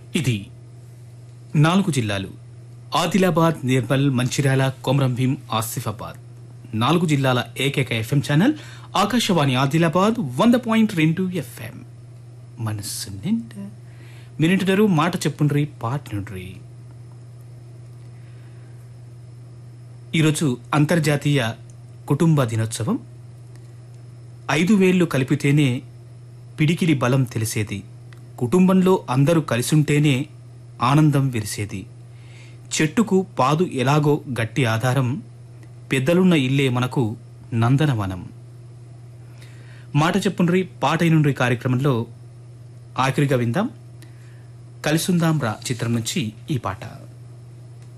ఇది 4 జిల్లాలు ఆదిలాబాద్, నిర్మల్, మంచిర్యాల, కొమరంభీం, ఆసిఫాబాద్ 4 జిల్లాల ఏకైక FM channel Akashvani Adilabad 100.2 FM. మనస్సు నిండా మినిటరు మాట చెప్పుండ్రి పాట నుండ్రి. ఈరోజు అంతర్జాతీయ కుటుంబ దినోత్సవం. 5 వేళ్లు కలిపితేనే పిడికిలి బలం తెలిసేది, కుటుంబంలో అందరూ కలిసుంటేనే ఆనందం విరిసేది, చెట్టుకు పాదు ఎలాగో గట్టి ఆధారం, పెద్దలున్న ఇల్లే మనకు నందనవనం. మాట చెప్పుండ్రి పాటైనుండ్రి కార్యక్రమంలో ఆఖరిగా విందాం కలిసుందాం రా చిత్రం నుంచి ఈ పాట.